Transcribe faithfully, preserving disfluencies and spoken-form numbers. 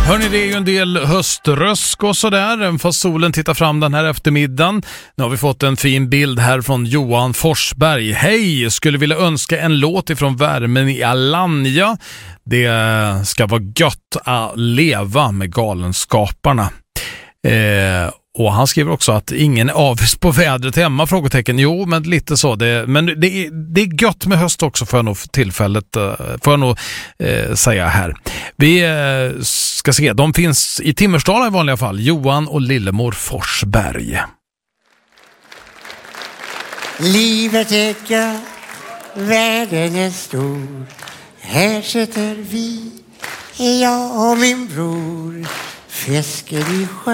Hörrni, det är ju en del höströsk och sådär, fast solen tittar fram den här eftermiddagen. Nu har vi fått en fin bild här från Johan Forsberg. Hej, skulle vilja önska en låt ifrån värmen i Alanya. Det ska vara gött att leva med Galenskaparna. Eh, och han skriver också att ingen är avis på vädret hemma, frågetecken. Jo, men lite så. Det, men det är, det är gött med höst också för nog tillfället, för nog eh, säga här. Vi eh, ska se, de finns i Timmersdala i vanliga fall. Johan och Lillemor Forsberg. Livet är gött, världen är stor. Här sitter vi, jag och min bror, fiskar i sjön.